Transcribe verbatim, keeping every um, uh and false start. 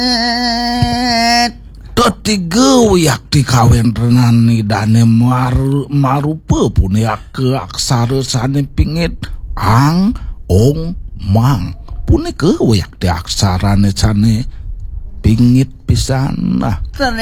Ketiga yak dikawin renani dane maru marupa punya ke aksara sane pingit ang ong mang punika yak di aksarane sane pingit pisan nah